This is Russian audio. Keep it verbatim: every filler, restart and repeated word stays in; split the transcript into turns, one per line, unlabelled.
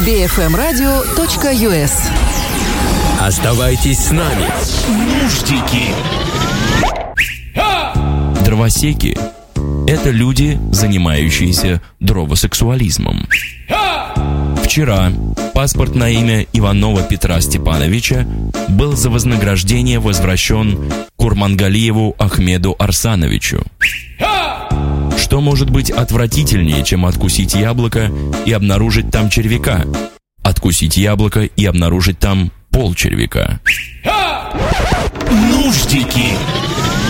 би эф эм радио точка ю эс.
Оставайтесь с нами. Нуждики.
Дровосеки – это люди, занимающиеся дровосексуализмом. Вчера паспорт на имя Иванова Петра Степановича был за вознаграждение возвращен Курмангалиеву Ахмеду Арсановичу. Что может быть отвратительнее, чем откусить яблоко и обнаружить там червяка? Откусить яблоко и обнаружить там пол червяка.
Нуждики.